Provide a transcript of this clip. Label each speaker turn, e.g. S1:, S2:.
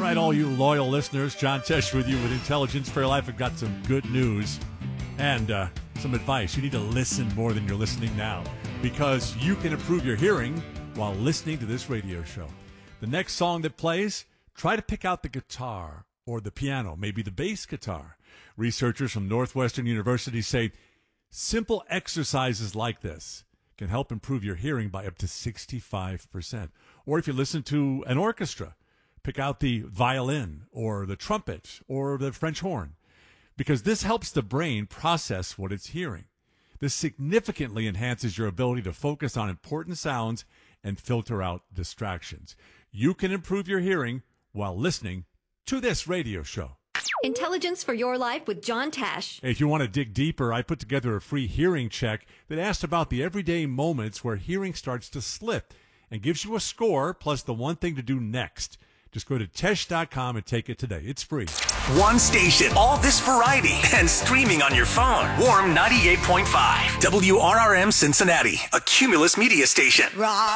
S1: right, all you loyal listeners, John Tesh with you with Intelligence for Your Life. I've got some good news and some advice. You need to listen more than you're listening now, because you can improve your hearing while listening to this radio show. The next song that plays, try to pick out the guitar or the piano, maybe the bass guitar. Researchers from Northwestern University say simple exercises like this can help improve your hearing by up to 65%. Or if you listen to an orchestra, pick out the violin or the trumpet or the French horn, because this helps the brain process what it's hearing. This significantly enhances your ability to focus on important sounds and filter out distractions. You can improve your hearing while listening to this radio show.
S2: Intelligence for Your Life with John Tesh.
S1: If you want to dig deeper, I put together a free hearing check that asks about the everyday moments where hearing starts to slip and gives you a score plus the one thing to do next. Just go to Tesh.com and take it today. It's free.
S3: One station, all this variety, and streaming on your phone. Warm 98.5, WRRM Cincinnati, a Cumulus media station.